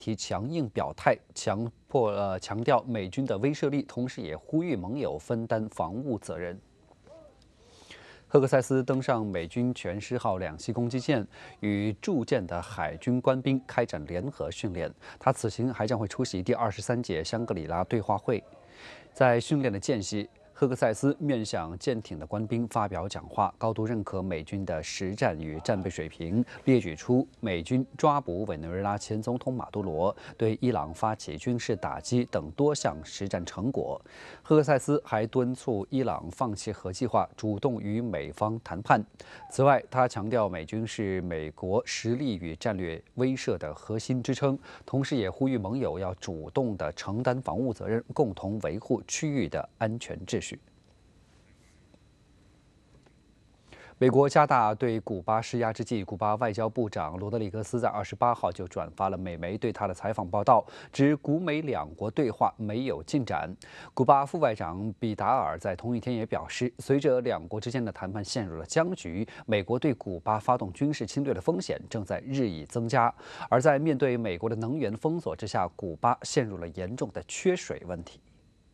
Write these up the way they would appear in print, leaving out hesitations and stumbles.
提强硬表态，强调美军的威慑力，同时也呼吁盟友分担防务责任。赫克塞斯登上美军全狮号两栖攻击舰，与驻舰的海军官兵开展联合训练。他此行还将会出席第23届香格里拉对话会。在训练的间隙，赫克塞斯面向舰艇的官兵发表讲话，高度认可美军的实战与战备水平，列举出美军抓捕委内瑞拉前总统马杜罗、对伊朗发起军事打击等多项实战成果。赫克塞斯还敦促伊朗放弃核计划，主动与美方谈判。此外，他强调美军是美国实力与战略威慑的核心支撑，同时也呼吁盟友要主动地承担防务责任，共同维护区域的安全秩序。美国加大对古巴施压之际，古巴外交部长罗德里格斯在28号就转发了美媒对他的采访报道，指古美两国对话没有进展。古巴副外长比达尔在同一天也表示，随着两国之间的谈判陷入了僵局，美国对古巴发动军事侵略的风险正在日益增加。而在面对美国的能源封锁之下，古巴陷入了严重的缺水问题。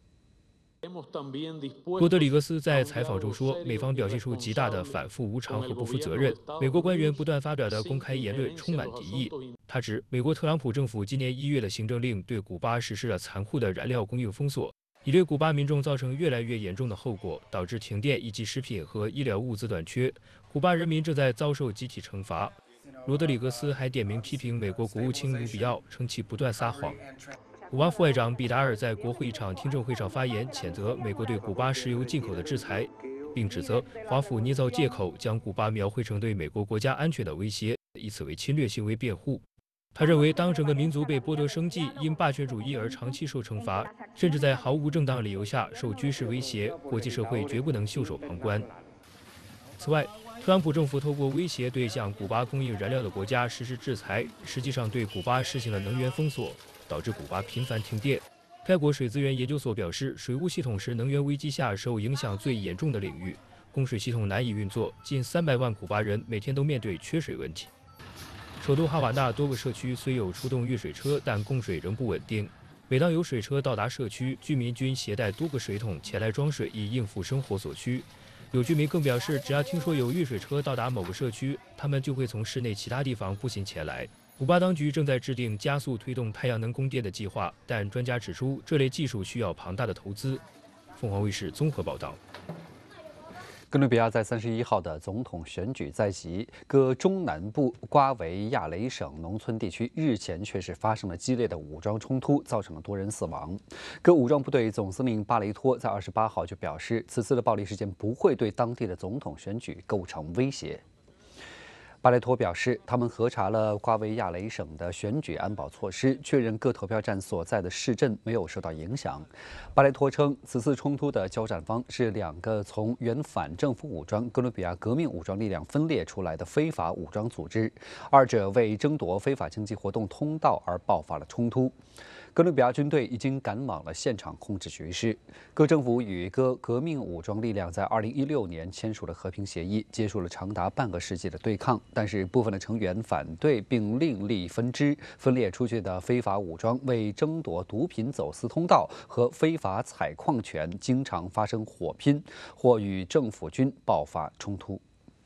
罗德里格斯在采访中说，美方表现出极大的反复无常和不负责任，美国官员不断发表的公开言论充满敌意。他指，美国特朗普政府今年1月的行政令对古巴实施了残酷的燃料供应封锁，已对古巴民众造成越来越严重的后果，导致停电以及食品和医疗物资短缺，古巴人民正在遭受集体惩罚。罗德里格斯还点名批评美国国务卿卢比奥，称其不断撒谎。古巴副外长比达尔在国会一场听证会上发言，谴责美国对古巴石油进口的制裁，并指责华府捏造借口，将古巴描绘成对美国国家安全的威胁，以此为侵略行为辩护。他认为，当整个民族被剥夺生计，因霸权主义而长期受惩罚，甚至在毫无正当理由下受军事威胁，国际社会绝不能袖手旁观。此外，特朗普政府透过威胁对向古巴供应燃料的国家实施制裁，实际上对古巴实行了能源封锁，导致古巴频繁停电。该国水资源研究所表示，水务系统是能源危机下受影响最严重的领域，供水系统难以运作，近300万古巴人每天都面对缺水问题。首都哈瓦那多个社区虽有出动运水车，但供水仍不稳定。每当有水车到达社区，居民均携带多个水桶前来装水，以应付生活所需。有居民更表示，只要听说有运水车到达某个社区，他们就会从市内其他地方步行前来。古巴当局正在制定加速推动太阳能供电的计划，但专家指出，这类技术需要庞大的投资。凤凰卫视综合报道。 哥伦比亚在31号的总统选举在即，各中南部瓜维亚雷省农村地区日前却是发生了激烈的武装冲突，造成了多人死亡。各武装部队总司令巴雷托在28号就表示，此次的暴力事件不会对当地的总统选举构成威胁。巴雷托表示，他们核查了瓜维亚雷省的选举安保措施，确认各投票站所在的市镇没有受到影响。巴雷托称，此次冲突的交战方是2个从原反政府武装哥伦比亚革命武装力量分裂出来的非法武装组织，二者为争夺非法经济活动通道而爆发了冲突。哥伦比亚军队已经赶往了现场控制局势。各政府与各革命武装力量在2016年签署了和平协议，结束了长达半个世纪的对抗。但是部分的成员反对并另立分支，分裂出去的非法武装为争夺毒品走私通道和非法采矿权，经常发生火拼或与政府军爆发冲突。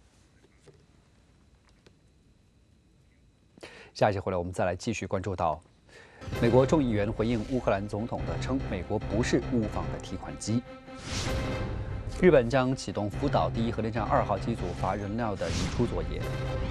下一节回来，我们再来继续关注到。美国众议员回应乌克兰总统的称，美国不是乌方的提款机。日本将启动福岛第一核电站2号机组乏燃料的移出作业。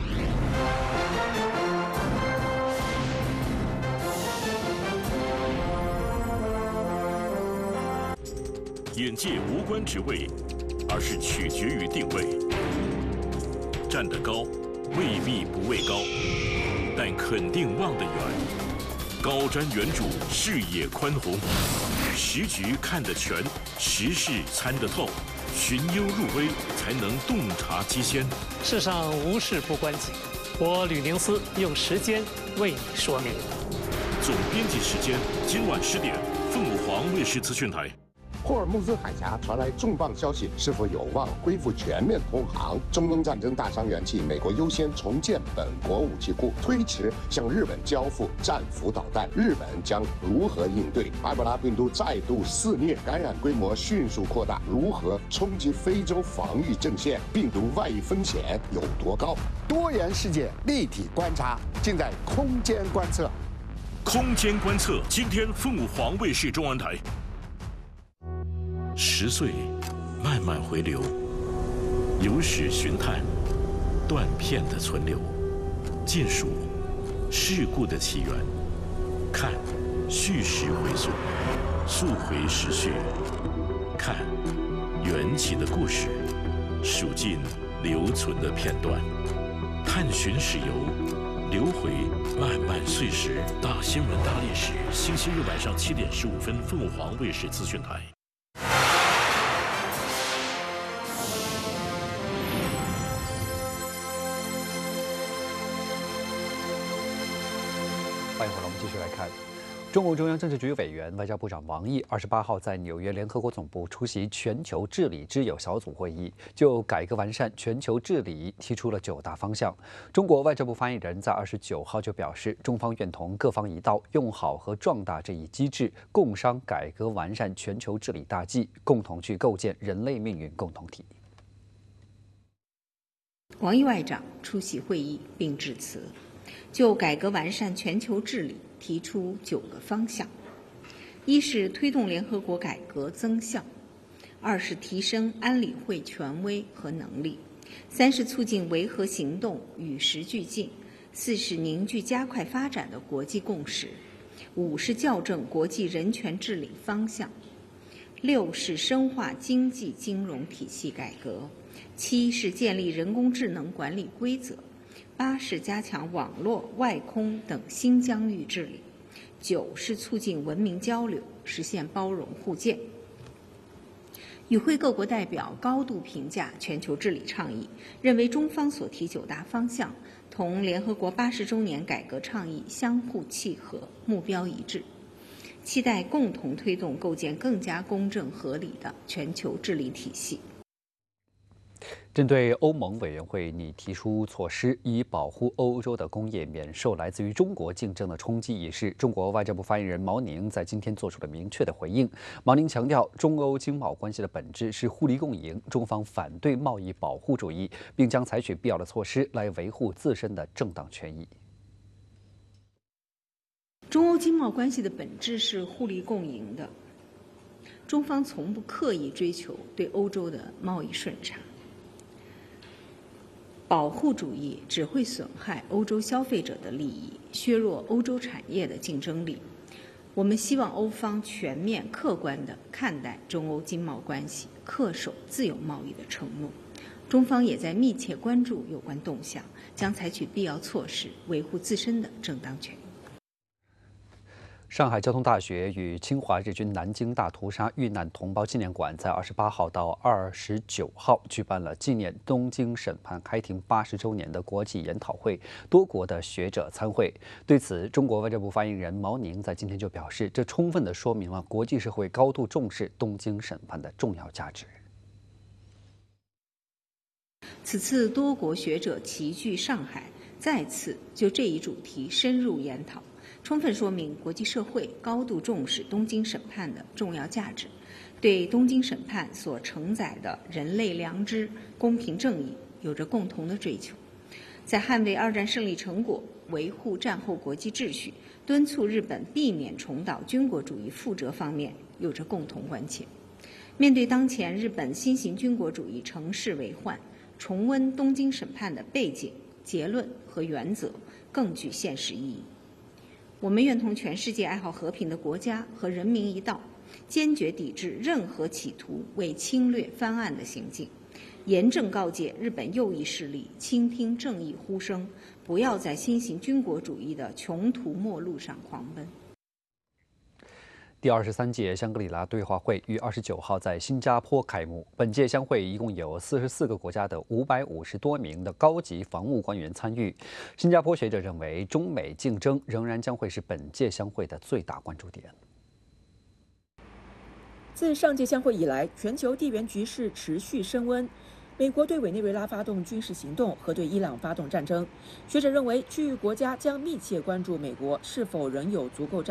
眼界无关职位，而是取决于定位。站得高，未必不畏高，但肯定望得远。高瞻远瞩，视野宽宏，时局看得全，时事参得透，寻幽入微，才能洞察机先。 世上无事不关己，我吕宁思用时间为你说明。 总编辑时间，今晚10点，凤凰卫视资讯台。 霍尔木兹海峡传来重磅消息，是否有望恢复全面通航？中东战争大伤元气，美国优先重建本国武器库，推迟向日本交付战斧导弹，日本将如何应对？埃博拉病毒再度肆虐，感染规模迅速扩大，如何冲击非洲防御阵线？病毒外溢风险有多高？多元世界立体观察，尽在空间观测。 空间观测，今天凤凰卫视中文台。10岁，慢慢回流，有史寻探，断片的存留，尽数事故的起源，看叙事回溯，溯回时序，看缘起的故事，数尽留存的片段，探寻史游，流回漫漫岁时。大新闻大历史，星期日晚上7点15分，凤凰卫视资讯台。 欢迎回来，我们继续来看。中共中央政治局委员、外交部长王毅28号在纽约联合国总部出席全球治理之友小组会议，就改革完善全球治理提出了9大方向。中国外交部发言人在29号就表示，中方愿同各方一道，用好和壮大这一机制，共商改革完善全球治理大计，共同去构建人类命运共同体。 王毅外长出席会议并致辞，就改革完善全球治理提出9个方向：一是推动联合国改革增效；2是提升安理会权威和能力；3是促进维和行动与时俱进；4是凝聚加快发展的国际共识；5是校正国际人权治理方向；6是深化经济金融体系改革；7是建立人工智能管理规则；8是加强网络、外空等新疆域治理；9是促进文明交流，实现包容互鉴。与会各国代表高度评价全球治理倡议，认为中方所提9大方向同联合国80周年改革倡议相互契合，目标一致，期待共同推动构建更加公正合理的全球治理体系。 针对欧盟委员会拟提出措施，以保护欧洲的工业免受来自于中国竞争的冲击一事，中国外交部发言人毛宁在今天做出了明确的回应。毛宁强调，中欧经贸关系的本质是互利共赢，中方反对贸易保护主义，并将采取必要的措施来维护自身的正当权益。 中欧经贸关系的本质是互利共赢的，中方从不刻意追求对欧洲的贸易顺差。保护主义只会损害欧洲消费者的利益，削弱欧洲产业的竞争力。我们希望欧方全面客观地看待中欧经贸关系，恪守自由贸易的承诺。中方也在密切关注有关动向，将采取必要措施维护自身的正当权益。 上海交通大学与侵华日军南京大屠杀遇难同胞纪念馆在28号到29号举办了纪念东京审判开庭80周年的国际研讨会，多国的学者参会。对此，中国外交部发言人毛宁在今天就表示，这充分地说明了国际社会高度重视东京审判的重要价值。 此次多国学者齐聚上海，再次就这一主题深入研讨，充分说明国际社会高度重视东京审判的重要价值，对东京审判所承载的人类良知、公平正义有着共同的追求，在捍卫2战胜利成果、维护战后国际秩序、敦促日本避免重蹈军国主义覆辙方面有着共同关切。面对当前日本新型军国主义乘势为患，重温东京审判的背景、结论和原则更具现实意义。我们愿同全世界爱好和平的国家和人民一道，坚决抵制任何企图为侵略翻案的行径，严正告诫日本右翼势力倾听正义呼声，不要在新型军国主义的穷途末路上狂奔。 第23届香格里拉对话会于29号在新加坡开幕。本届香会一共有44个国家的550多名的高级防务官员参与。新加坡学者认为，中美竞争仍然将会是本届香会的最大关注点。 自上届相会以来，全球地缘局势持续升温。美国对委内瑞拉发动军事行动和对伊朗发动战争，学者认为，区域国家将密切关注美国是否仍有足够